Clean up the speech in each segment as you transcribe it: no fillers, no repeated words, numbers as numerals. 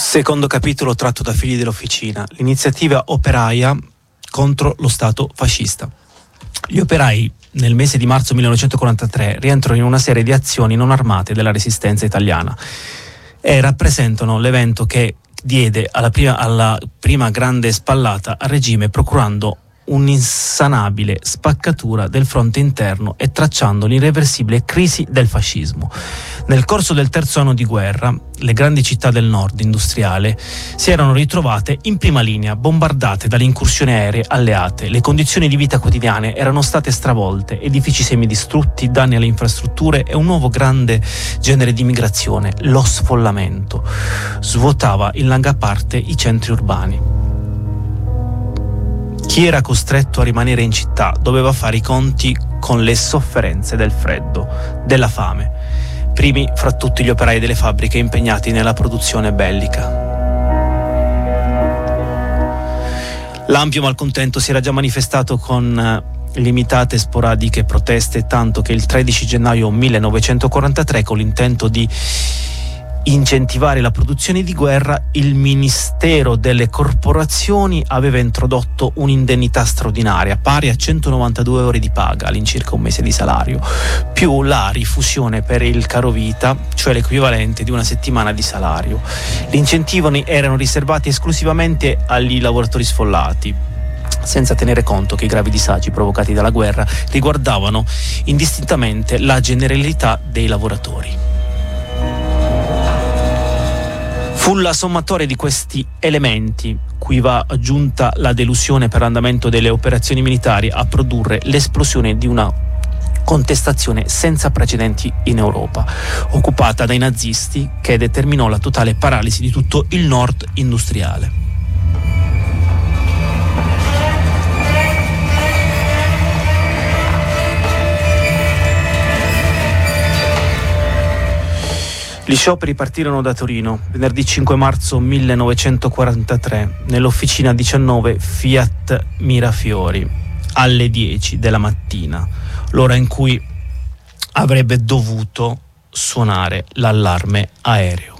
Secondo capitolo tratto da Figli dell'Officina, l'iniziativa operaia contro lo Stato fascista. Gli operai nel mese di marzo 1943 rientrano in una serie di azioni non armate della resistenza italiana e rappresentano l'evento che diede alla prima grande spallata al regime, procurando un'insanabile spaccatura del fronte interno e tracciando l'irreversibile crisi del fascismo. Nel corso del terzo anno di guerra, le grandi città del nord industriale si erano ritrovate in prima linea, bombardate dalle incursioni aeree alleate. Le condizioni di vita quotidiane erano state stravolte, edifici semidistrutti, danni alle infrastrutture e un nuovo grande genere di migrazione, lo sfollamento, svuotava in larga parte i centri urbani. Chi era costretto a rimanere in città doveva fare i conti con le sofferenze del freddo, della fame, primi fra tutti gli operai delle fabbriche impegnati nella produzione bellica. L'ampio malcontento si era già manifestato con limitate e sporadiche proteste, tanto che il 13 gennaio 1943, con l'intento di incentivare la produzione di guerra, il Ministero delle Corporazioni aveva introdotto un'indennità straordinaria pari a 192 ore di paga, all'incirca un mese di salario, più la rifusione per il carovita, cioè l'equivalente di una settimana di salario. Gli incentivi erano riservati esclusivamente agli lavoratori sfollati, senza tenere conto che i gravi disagi provocati dalla guerra riguardavano indistintamente la generalità dei lavoratori. Fu la sommatoria di questi elementi, cui va aggiunta la delusione per l'andamento delle operazioni militari, a produrre l'esplosione di una contestazione senza precedenti in Europa, occupata dai nazisti, che determinò la totale paralisi di tutto il nord industriale. Gli scioperi partirono da Torino venerdì 5 marzo 1943 nell'officina 19 Fiat Mirafiori alle 10 della mattina, l'ora in cui avrebbe dovuto suonare l'allarme aereo.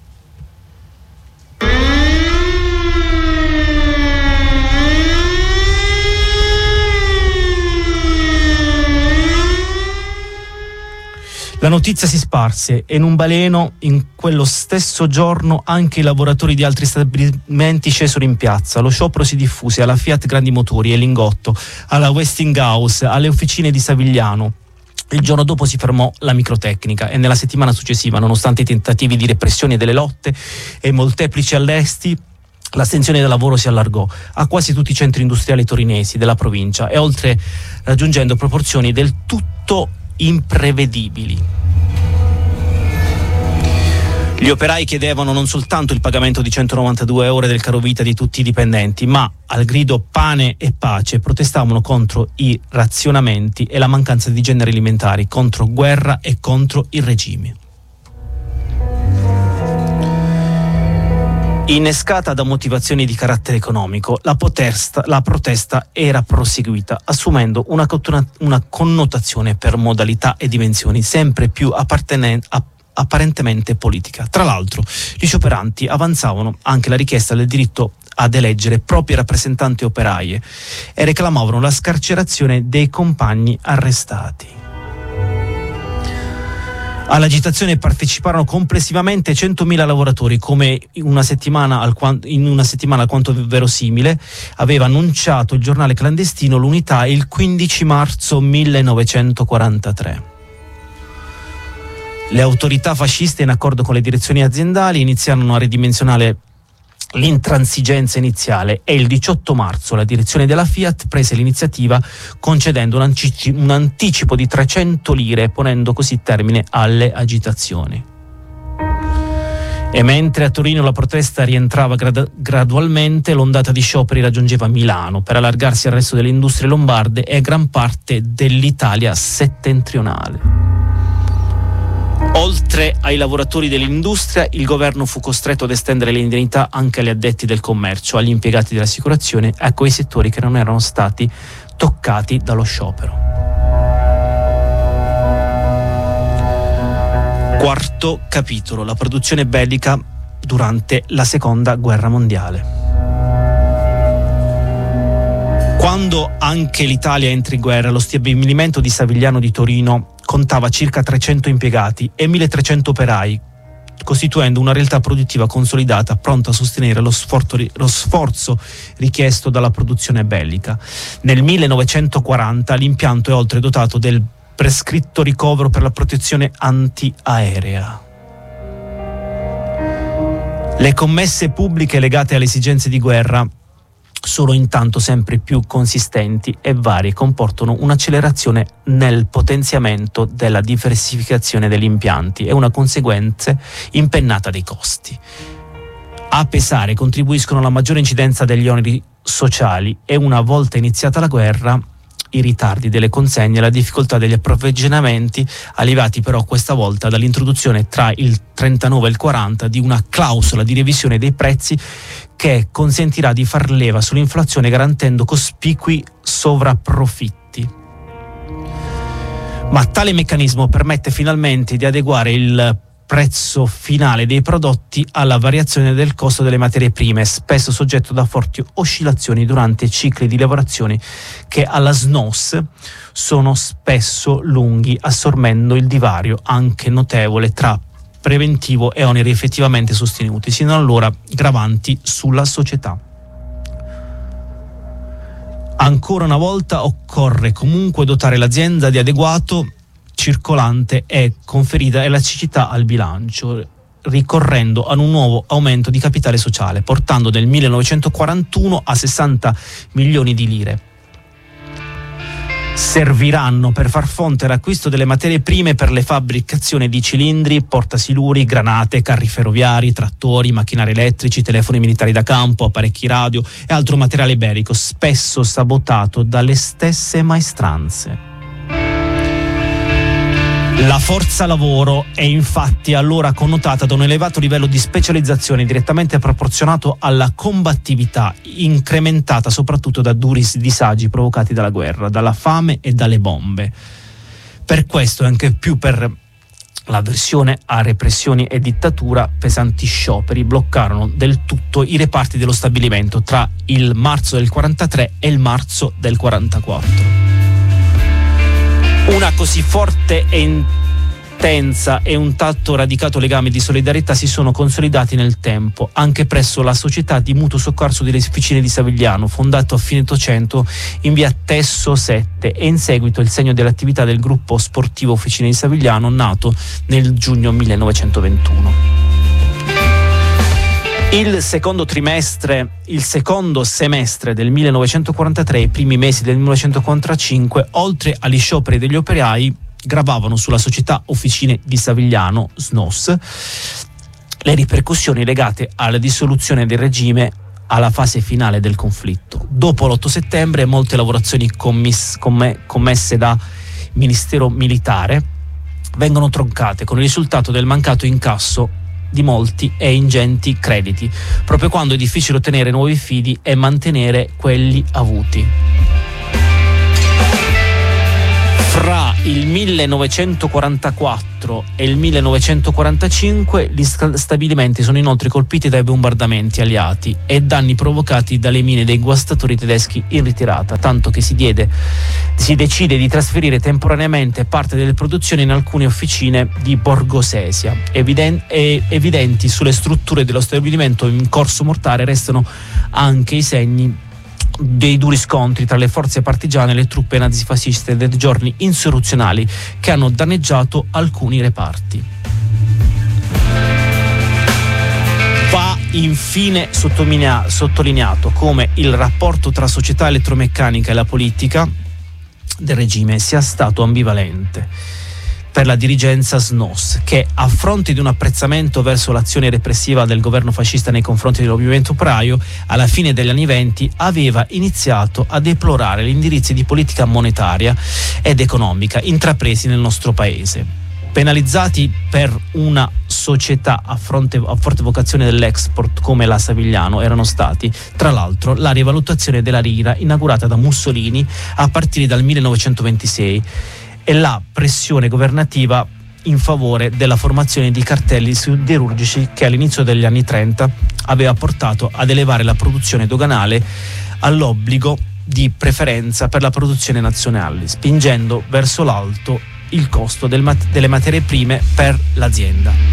La notizia si sparse e in un baleno in quello stesso giorno anche i lavoratori di altri stabilimenti scesero in piazza. Lo sciopero si diffuse alla Fiat Grandi Motori e Lingotto, alla Westinghouse, alle officine di Savigliano. Il giorno dopo si fermò la microtecnica e nella settimana successiva, nonostante i tentativi di repressione delle lotte e molteplici arresti, l'astensione da lavoro si allargò a quasi tutti i centri industriali torinesi della provincia e oltre raggiungendo proporzioni del tutto imprevedibili. Gli operai chiedevano non soltanto il pagamento di 192 ore del carovita di tutti i dipendenti, ma al grido pane e pace protestavano contro i razionamenti e la mancanza di generi alimentari, contro guerra e contro il regime. Innescata da motivazioni di carattere economico, la protesta era proseguita, assumendo una connotazione per modalità e dimensioni sempre più apparentemente politica. Tra l'altro, gli scioperanti avanzavano anche la richiesta del diritto ad eleggere propri rappresentanti operaie e reclamavano la scarcerazione dei compagni arrestati. All'agitazione parteciparono complessivamente 100.000 lavoratori, come in una settimana alquanto verosimile aveva annunciato il giornale clandestino L'Unità il 15 marzo 1943. Le autorità fasciste, in accordo con le direzioni aziendali, iniziarono a ridimensionare l'intransigenza iniziale e il 18 marzo la direzione della Fiat prese l'iniziativa concedendo un anticipo di 300 lire, ponendo così termine alle agitazioni. E mentre a Torino la protesta rientrava gradualmente, l'ondata di scioperi raggiungeva Milano per allargarsi al resto delle industrie lombarde e a gran parte dell'Italia settentrionale. Oltre ai lavoratori dell'industria, il governo fu costretto ad estendere le indennità anche agli addetti del commercio, agli impiegati dell'assicurazione e a quei settori che non erano stati toccati dallo sciopero. Quarto capitolo: la produzione bellica durante la Seconda Guerra Mondiale. Quando anche l'Italia entra in guerra, lo stabilimento di Savigliano di Torino contava circa 300 impiegati e 1300 operai, costituendo una realtà produttiva consolidata, pronta a sostenere lo sforzo richiesto dalla produzione bellica. Nel 1940 l'impianto è oltre dotato del prescritto ricovero per la protezione antiaerea. Le commesse pubbliche legate alle esigenze di guerra sono intanto sempre più consistenti e varie, comportano un'accelerazione nel potenziamento della diversificazione degli impianti e una conseguenza impennata dei costi. A pesare contribuiscono la maggiore incidenza degli oneri sociali e, una volta iniziata la guerra, i ritardi delle consegne e la difficoltà degli approvvigionamenti, alleviati però questa volta dall'introduzione tra il 39 e il 40 di una clausola di revisione dei prezzi che consentirà di far leva sull'inflazione garantendo cospicui sovrapprofitti. Ma tale meccanismo permette finalmente di adeguare il prezzo finale dei prodotti alla variazione del costo delle materie prime, spesso soggetto da forti oscillazioni durante cicli di lavorazione che alla SNOS sono spesso lunghi, assorbendo il divario anche notevole tra preventivo e oneri effettivamente sostenuti, sino allora gravanti sulla società. Ancora una volta occorre comunque dotare l'azienda di adeguato circolante e conferita elasticità al bilancio, ricorrendo ad un nuovo aumento di capitale sociale, portando nel 1941 a 60 milioni di lire. Serviranno per far fronte all'acquisto delle materie prime per le fabbricazioni di cilindri, portasiluri, granate, carri ferroviari, trattori, macchinari elettrici, telefoni militari da campo, apparecchi radio e altro materiale bellico, spesso sabotato dalle stesse maestranze. La forza lavoro è infatti allora connotata da un elevato livello di specializzazione direttamente proporzionato alla combattività, incrementata soprattutto da duri disagi provocati dalla guerra, dalla fame e dalle bombe. Per questo e anche più per l'avversione a repressioni e dittatura, pesanti scioperi bloccarono del tutto i reparti dello stabilimento tra il marzo del 43 e il marzo del 44. Una così forte e intensa e un tanto radicato legame di solidarietà si sono consolidati nel tempo anche presso la società di mutuo soccorso delle Officine di Savigliano, fondato a fine Ottocento in via Tesso 7, e in seguito il segno dell'attività del gruppo sportivo Officine di Savigliano, nato nel giugno 1921. Il secondo semestre del 1943 e i primi mesi del 1945, oltre agli scioperi degli operai, gravavano sulla società Officine di Savigliano, SNOS, le ripercussioni legate alla dissoluzione del regime alla fase finale del conflitto. Dopo l'8 settembre molte lavorazioni commesse da Ministero Militare vengono troncate, con il risultato del mancato incasso di molti e ingenti crediti, proprio quando è difficile ottenere nuovi fidi e mantenere quelli avuti. Fra il 1944 e il 1945 gli stabilimenti sono inoltre colpiti dai bombardamenti alleati e danni provocati dalle mine dei guastatori tedeschi in ritirata, tanto che si decide di trasferire temporaneamente parte delle produzioni in alcune officine di Borgosesia. Evidenti sulle strutture dello stabilimento in corso mortale restano anche i segni dei duri scontri tra le forze partigiane e le truppe nazifasciste dei giorni insurrezionali che hanno danneggiato alcuni reparti. Va infine sottolineato come il rapporto tra società elettromeccanica e la politica del regime sia stato ambivalente per la dirigenza SNOS, che a fronte di un apprezzamento verso l'azione repressiva del governo fascista nei confronti del movimento operaio, alla fine degli anni '20 aveva iniziato a deplorare gli indirizzi di politica monetaria ed economica intrapresi nel nostro paese. Penalizzati per una società a forte vocazione dell'export come la Savigliano erano stati, tra l'altro, la rivalutazione della lira inaugurata da Mussolini a partire dal 1926 e la pressione governativa in favore della formazione di cartelli siderurgici che all'inizio degli anni 30 aveva portato ad elevare la produzione doganale all'obbligo di preferenza per la produzione nazionale, spingendo verso l'alto il costo delle materie prime per l'azienda.